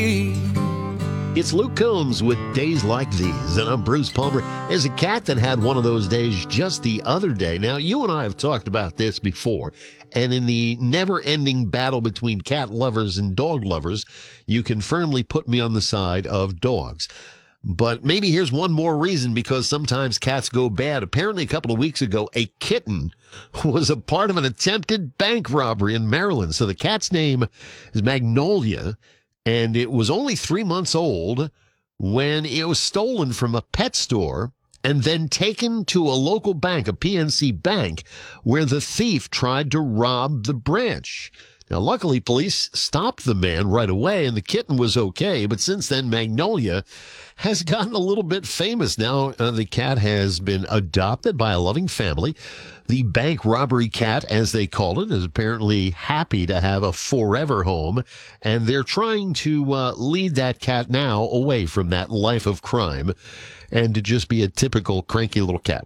It's Luke Combs with Days Like These, and I'm Bruce Palmer. There's a cat that had one of those days just the other day. Now, you and I have talked about this before, and in the never-ending battle between cat lovers and dog lovers, you can firmly put me on the side of dogs. But maybe here's one more reason, because sometimes cats go bad. Apparently, a couple of weeks ago, a kitten was a part of an attempted bank robbery in Maryland. So the cat's name is Magnolia, and it was only 3 months old when it was stolen from a pet store and then taken to a local bank, a PNC bank, where the thief tried to rob the branch. Now, luckily, police stopped the man right away, and the kitten was okay. But since then, Magnolia has gotten a little bit famous. Now, the cat has been adopted by a loving family. The bank robbery cat, as they call it, is apparently happy to have a forever home, and they're trying to lead that cat now away from that life of crime and to just be a typical cranky little cat.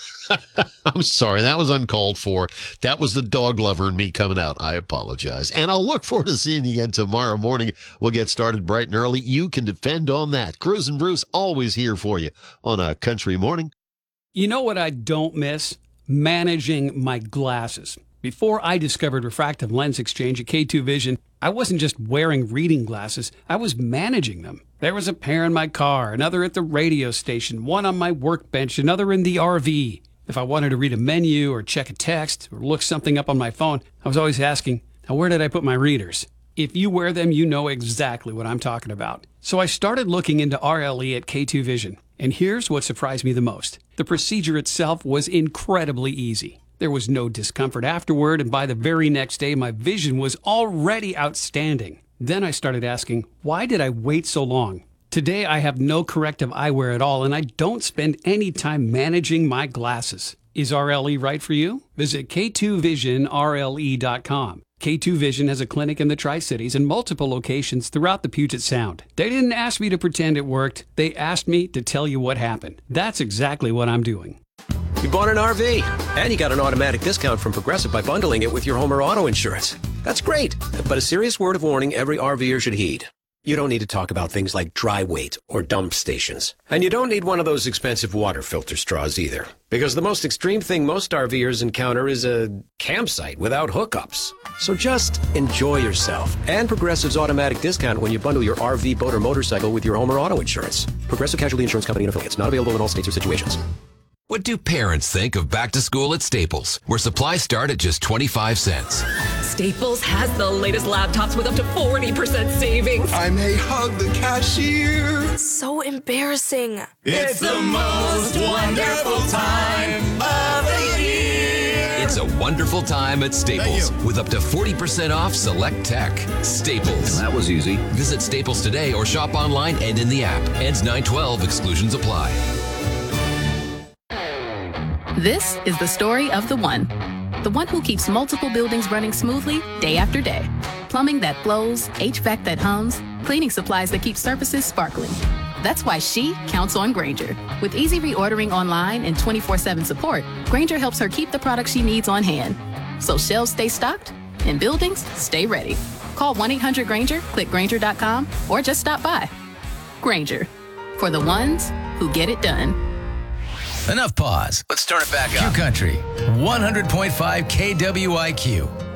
I'm sorry, that was uncalled for. That was the dog lover in me coming out. I apologize. And I'll look forward to seeing you again tomorrow morning. We'll get started bright and early. You can depend on that. Cruz and Bruce always here for you on a country morning. You know what I don't miss? Managing my glasses. Before I discovered refractive lens exchange at K2 Vision, I wasn't just wearing reading glasses, I was managing them. There was a pair in my car, another at the radio station, one on my workbench, another in the RV. If I wanted to read a menu or check a text or look something up on my phone, I was always asking, now where did I put my readers? If you wear them, you know exactly what I'm talking about. So I started looking into RLE at K2 Vision. And here's what surprised me the most. The procedure itself was incredibly easy. There was no discomfort afterward, and by the very next day, my vision was already outstanding. Then I started asking, why did I wait so long? Today, I have no corrective eyewear at all, and I don't spend any time managing my glasses. Is RLE right for you? Visit K2VisionRLE.com. K2 Vision has a clinic in the Tri-Cities and multiple locations throughout the Puget Sound. They didn't ask me to pretend it worked. They asked me to tell you what happened. That's exactly what I'm doing. You bought an RV, and you got an automatic discount from Progressive by bundling it with your home or auto insurance. That's great, but a serious word of warning every RVer should heed. You don't need to talk about things like dry weight or dump stations. And you don't need one of those expensive water filter straws either. Because the most extreme thing most RVers encounter is a campsite without hookups. So just enjoy yourself. And Progressive's automatic discount when you bundle your RV, boat, or motorcycle with your home or auto insurance. Progressive Casualty Insurance Company and Affiliates. Not available in all states or situations. What do parents think of back to school at Staples, where supplies start at just 25 cents? Staples has the latest laptops with up to 40% savings. I may hug the cashier. So embarrassing. It's the most wonderful time of the year. It's a wonderful time at Staples with up to 40% off select tech. Staples. That was easy. Visit Staples today or shop online and in the app. Ends 9/12. Exclusions apply. This is the story of the one who keeps multiple buildings running smoothly day after day. Plumbing that flows, HVAC that hums, cleaning supplies that keep surfaces sparkling. That's why she counts on Grainger. With easy reordering online and 24/7 support, Grainger helps her keep the products she needs on hand. So shelves stay stocked and buildings stay ready. Call 1-800-GRAINGER, click Grainger.com, or just stop by. Grainger, for the ones who get it done. Enough pause. Let's turn it back up. Q Country, 100.5 KWIQ.